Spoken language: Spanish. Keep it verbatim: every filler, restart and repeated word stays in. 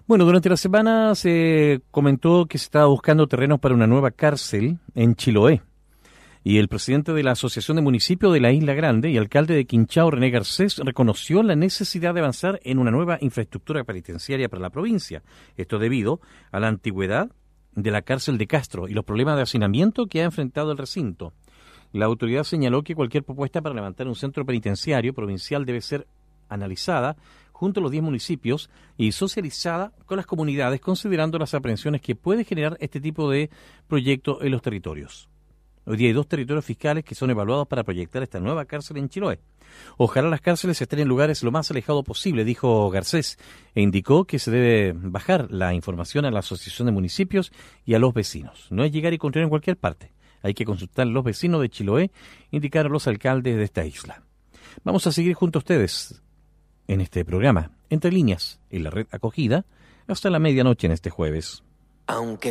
Bueno, durante la semana se comentó que se estaba buscando terrenos para una nueva cárcel en Chiloé. Y el presidente de la Asociación de Municipios de la Isla Grande y alcalde de Quinchao, René Garcés, reconoció la necesidad de avanzar en una nueva infraestructura penitenciaria para la provincia. Esto debido a la antigüedad de la cárcel de Castro y los problemas de hacinamiento que ha enfrentado el recinto. La autoridad señaló que cualquier propuesta para levantar un centro penitenciario provincial debe ser analizada junto a los diez municipios y socializada con las comunidades, considerando las aprehensiones que puede generar este tipo de proyecto en los territorios. Hoy día hay dos territorios fiscales que son evaluados para proyectar esta nueva cárcel en Chiloé. Ojalá las cárceles estén en lugares lo más alejados posible, dijo Garcés, e indicó que se debe bajar la información a la Asociación de Municipios y a los vecinos. No es llegar y construir en cualquier parte. Hay que consultar a los vecinos de Chiloé, indicar a los alcaldes de esta isla. Vamos a seguir junto a ustedes en este programa, Entre Líneas, en la red Acogida, hasta la medianoche en este jueves. Aunque